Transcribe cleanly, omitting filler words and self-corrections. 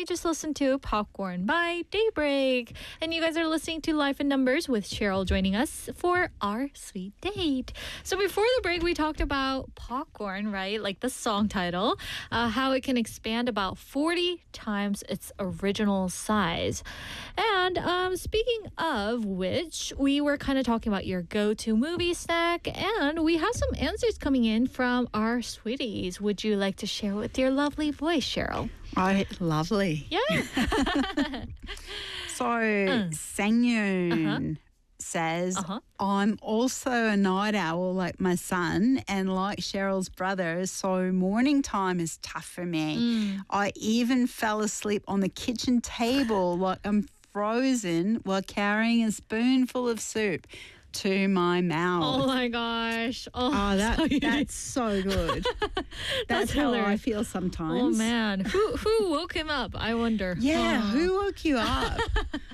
you just listened to Popcorn by Daybreak. And you guys are listening to Life in Numbers with Cheryl joining us for our sweet date. So before the break, we talked about popcorn, right? Like the song title, how it can expand about 40 times its original size. And speaking of which, we were kind of talking about your go-to movie snack, and we have some answers coming in from our sweeties. Would you like to share with your lovely voice, Cheryl? Oh, lovely. Yeah. So, Sangyun says, I'm also a night owl like my son and like Cheryl's brother, so morning time is tough for me. I even fell asleep on the kitchen table like I'm frozen while carrying a spoonful of soup to my mouth. Oh my gosh. That's so good. That's how hilarious. I feel sometimes. Oh man. Who woke him up? I wonder. Yeah, who woke you up?